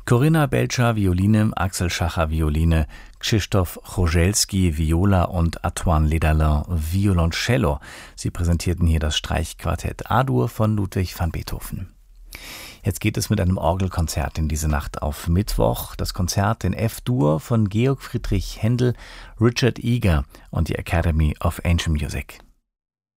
Corinna Belcher, Violine, Axel Schacher, Violine, Krzysztof Chorzelski, Viola und Antoine Lederlin, Violoncello. Sie präsentierten hier das Streichquartett A-Dur von Ludwig van Beethoven. Jetzt geht es mit einem Orgelkonzert in diese Nacht auf Mittwoch. Das Konzert in F-Dur von Georg Friedrich Händel, Richard Eager und die Academy of Ancient Music.